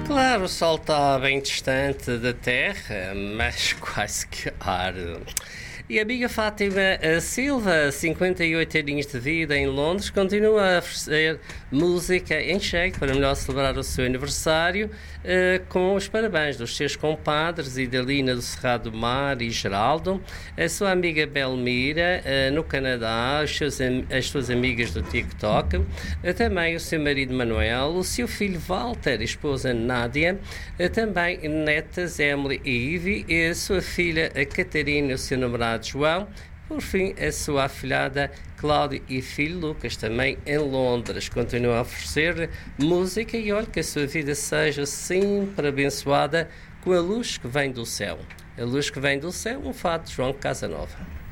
Claro, o Sol está bem distante da Terra, mas quase que arde. E a amiga Fátima Silva, 58 aninhos de vida em Londres, continua a oferecer música em cheque para melhor celebrar o seu aniversário, com os parabéns dos seus compadres Idalina do Cerrado do Mar e Geraldo, a sua amiga Belmira, no Canadá, as suas amigas do TikTok, também o seu marido Manuel, o seu filho Walter e a esposa Nádia, também netas Emily e Ivy, e a sua filha Catarina e o seu namorado João, por fim a sua afilhada Cláudia e filho Lucas, também em Londres. Continua a oferecer música e olha que a sua vida seja sempre abençoada com a luz que vem do céu. A luz que vem do céu, um fato de João Casanova.